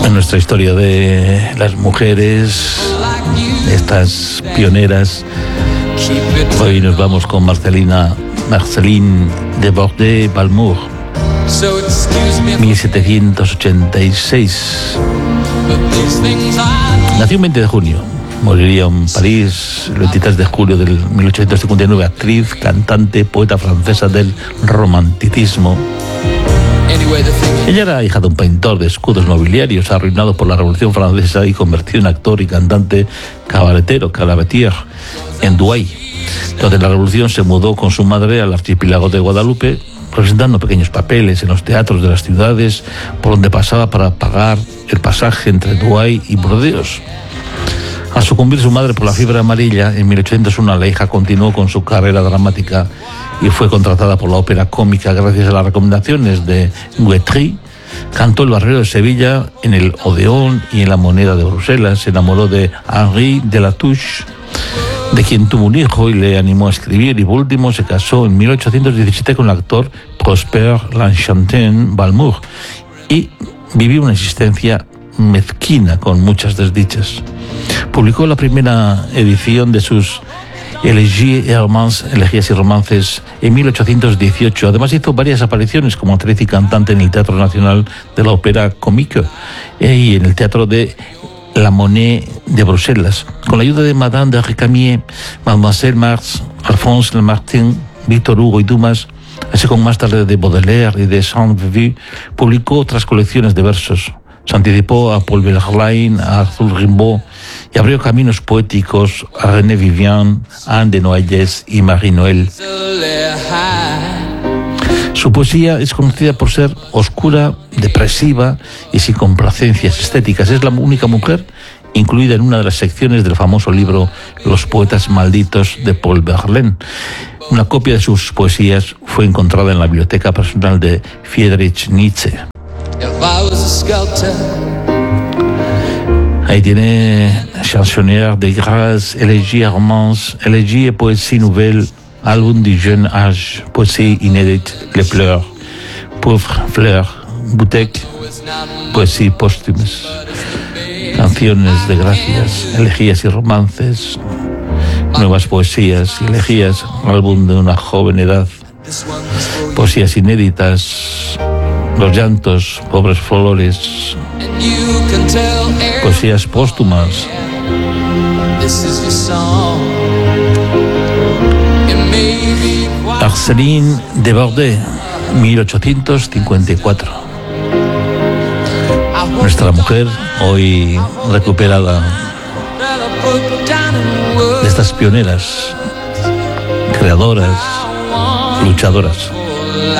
en nuestra historia de las mujeres, estas pioneras. Hoy nos vamos con Marceline Desbordes-Valmore, 1786. Nació el 20 de junio, moriría en París el 23 de julio del 1859, actriz, cantante, poeta francesa del romanticismo. Ella era hija de un pintor de escudos nobiliarios arruinado por la Revolución Francesa y convertido en actor y cantante cabaretier en Douai. Durante la Revolución se mudó con su madre al archipiélago de Guadalupe, presentando pequeños papeles en los teatros de las ciudades por donde pasaba para pagar el pasaje entre Douai y Burdeos. Al sucumbir su madre por la fiebre amarilla, en 1801 la hija continuó con su carrera dramática y fue contratada por la ópera cómica gracias a las recomendaciones de Guitry. Cantó el Barrio de Sevilla, en el Odeón y en la Moneda de Bruselas. Se enamoró de Henri de la Touche, de quien tuvo un hijo y le animó a escribir, y por último se casó en 1817 con el actor Prosper Lanchatin-Valmore y vivió una existencia mezquina con muchas desdichas. Publicó la primera edición de sus Elegías y romances en 1818. Además hizo varias apariciones como actriz y cantante en el Teatro Nacional de la Ópera Comique y en el Teatro de la Monnaie de Bruselas. Con la ayuda de Madame de Récamier, Mademoiselle Mars, Alphonse Lamartine, Victor Hugo y Dumas, así como más tarde de Baudelaire y de Saint-Beuve, publicó otras colecciones de versos. Se anticipó a Paul Verlaine, a Arthur Rimbaud y abrió caminos poéticos a René Vivian, a Anne de Noailles y Marie Noël. Su poesía es conocida por ser oscura, depresiva y sin complacencias estéticas. Es la única mujer incluida en una de las secciones del famoso libro Los poetas malditos de Paul Verlaine. Una copia de sus poesías fue encontrada en la biblioteca personal de Friedrich Nietzsche. Ahí tiene Chansonnière de grâce, Élégie, romance, Élégie et poésie nouvelle, álbum du jeune âge, poésie inédite, Les pleurs, Pauvre fleur, Bouteille, poésie póstumas, canciones de gracias, elegías y romances, nuevas poesías y elegías, álbum de una joven edad, poesías inéditas, Los llantos, pobres flores, poesías póstumas. Marceline Desbordes, 1854. Nuestra mujer, hoy recuperada de estas pioneras, creadoras, luchadoras.